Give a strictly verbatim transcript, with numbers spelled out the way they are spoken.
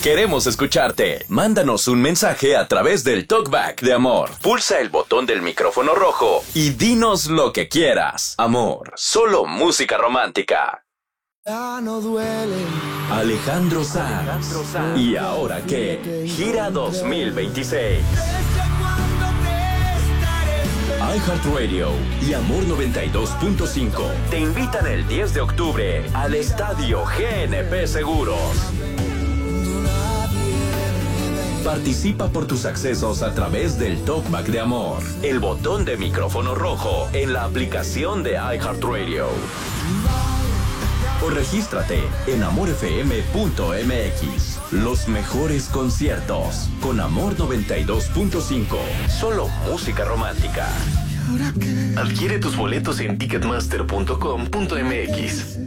Queremos escucharte. Mándanos un mensaje a través del Talkback de Amor. Pulsa el botón del micrófono rojo y dinos lo que quieras. Amor, solo música romántica. Ya no duele. Alejandro Sanz. ¿Y ahora qué? Gira dos mil veintiséis. iHeartRadio y Amor noventa y dos punto cinco te invitan el diez de octubre al Estadio G N P Seguros. Participa por tus accesos a través del Talkback de Amor, el botón de micrófono rojo en la aplicación de iHeartRadio. O regístrate en amor f m punto m x. Los mejores conciertos con Amor noventa y dos punto cinco. Solo música romántica. Adquiere tus boletos en ticketmaster punto com punto m x.